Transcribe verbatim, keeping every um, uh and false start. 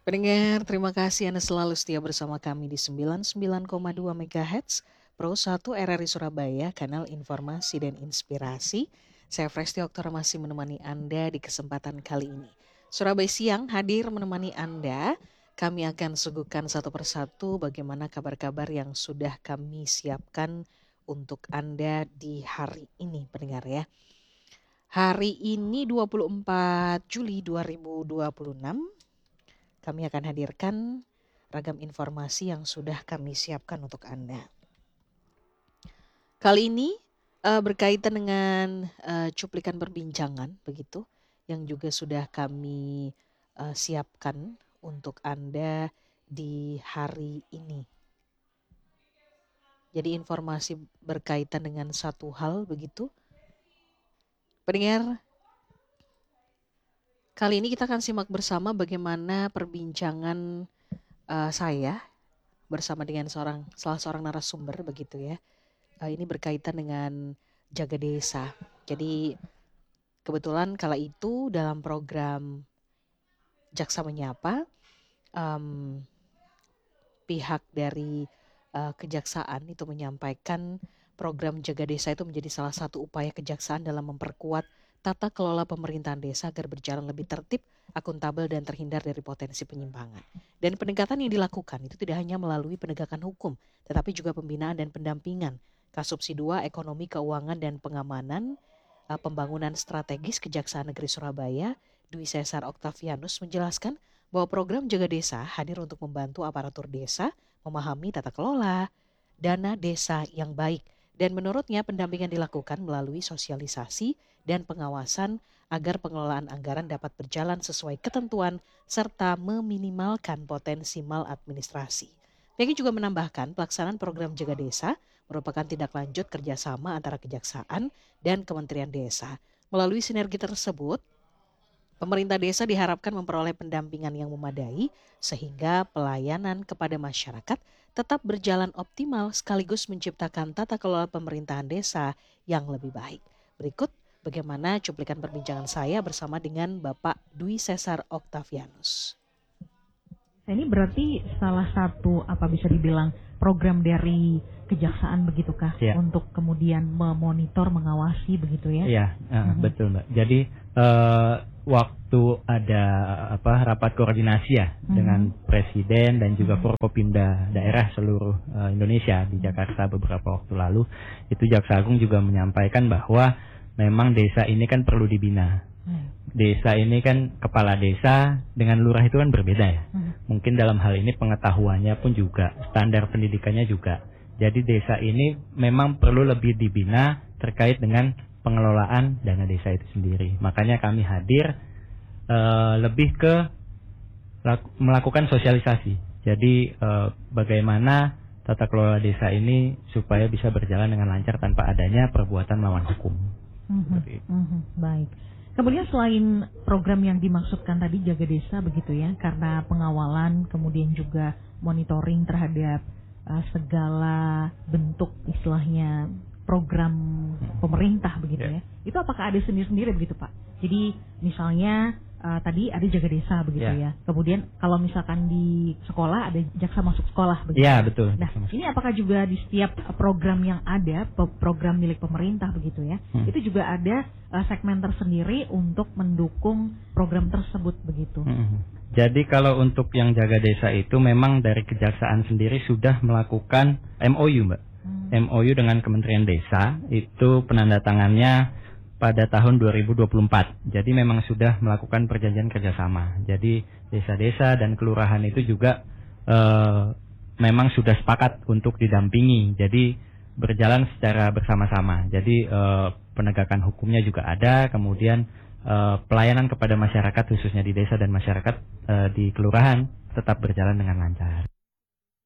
Pendengar, terima kasih Anda selalu setia bersama kami di sembilan puluh sembilan koma dua MHz Pro satu R R I Surabaya, kanal informasi dan inspirasi. Saya Fresti Oktora masih menemani Anda di kesempatan kali ini. Surabaya Siang hadir menemani Anda. Kami akan suguhkan satu persatu bagaimana kabar-kabar yang sudah kami siapkan untuk Anda di hari ini, pendengar ya. Hari ini dua puluh empat Juli dua ribu dua puluh enam. Kami akan hadirkan ragam informasi yang sudah kami siapkan untuk Anda. Kali ini uh, berkaitan dengan uh, cuplikan perbincangan begitu yang juga sudah kami uh, siapkan untuk Anda di hari ini. Jadi informasi berkaitan dengan satu hal begitu. Pendengar, kali ini kita akan simak bersama bagaimana perbincangan uh, saya bersama dengan seorang salah seorang narasumber begitu ya. Uh, ini berkaitan dengan jaga desa. Jadi kebetulan kala itu dalam program Jaksa Menyapa, um, pihak dari uh, kejaksaan itu menyampaikan program jaga desa itu menjadi salah satu upaya kejaksaan dalam memperkuat tata kelola pemerintahan desa agar berjalan lebih tertib, akuntabel dan terhindar dari potensi penyimpangan. Dan pendekatan yang dilakukan itu tidak hanya melalui penegakan hukum, tetapi juga pembinaan dan pendampingan. Kasubsi dua Ekonomi, Keuangan dan Pengamanan uh, Pembangunan Strategis Kejaksaan Negeri Surabaya, Dwi Cesar Octavianus menjelaskan bahwa program Jaga Desa hadir untuk membantu aparatur desa memahami tata kelola dana desa yang baik. Dan menurutnya pendampingan dilakukan melalui sosialisasi dan pengawasan agar pengelolaan anggaran dapat berjalan sesuai ketentuan serta meminimalkan potensi maladministrasi. Peggy juga menambahkan pelaksanaan program Jaga Desa merupakan tindak lanjut kerjasama antara Kejaksaan dan Kementerian Desa. Melalui sinergi tersebut, pemerintah desa diharapkan memperoleh pendampingan yang memadai sehingga pelayanan kepada masyarakat tetap berjalan optimal sekaligus menciptakan tata kelola pemerintahan desa yang lebih baik. Berikut bagaimana cuplikan perbincangan saya bersama dengan Bapak Dwi Cesar Octavianus. Ini berarti salah satu apa bisa dibilang program dari kejaksaan begitukah ya, untuk kemudian memonitor, mengawasi begitu ya? Iya, uh, mm-hmm. betul Mbak. Jadi uh, waktu ada apa rapat koordinasi ya mm-hmm. dengan Presiden dan juga mm-hmm. Forkopimda daerah seluruh uh, Indonesia di Jakarta beberapa waktu lalu, itu Jaksa Agung juga menyampaikan bahwa memang desa ini kan perlu dibina. Desa ini kan kepala desa dengan lurah itu kan berbeda ya. Mungkin dalam hal ini pengetahuannya pun juga, standar pendidikannya juga. Jadi desa ini memang perlu lebih dibina terkait dengan pengelolaan dana desa itu sendiri. Makanya kami hadir uh, lebih ke laku, melakukan sosialisasi. Jadi uh, bagaimana tata kelola desa ini supaya bisa berjalan dengan lancar tanpa adanya perbuatan melawan hukum. Mm-hmm. Mm-hmm. Baik. Kemudian selain program yang dimaksudkan tadi Jaga Desa begitu ya, karena pengawalan kemudian juga monitoring terhadap uh, segala bentuk istilahnya program pemerintah begitu ya. Itu apakah ada sendiri-sendiri begitu Pak? Jadi misalnya uh, tadi ada Jaga Desa begitu yeah. ya. Kemudian kalau misalkan di sekolah ada Jaksa Masuk Sekolah begitu. Iya, yeah, betul. Nah, ini apakah juga di setiap program yang ada, program milik pemerintah begitu ya. Hmm. Itu juga ada uh, segmen tersendiri untuk mendukung program tersebut begitu. Hmm. Jadi kalau untuk yang Jaga Desa itu memang dari Kejaksaan sendiri sudah melakukan M O U, Mbak. Hmm. M O U dengan Kementerian Desa itu penandatangannya pada tahun dua ribu dua puluh empat. Jadi memang sudah melakukan perjanjian kerjasama. Jadi desa-desa dan kelurahan itu juga uh, memang sudah sepakat untuk didampingi. Jadi berjalan secara bersama-sama. Jadi uh, penegakan hukumnya juga ada. Kemudian uh, pelayanan kepada masyarakat khususnya di desa dan masyarakat uh, di kelurahan tetap berjalan dengan lancar.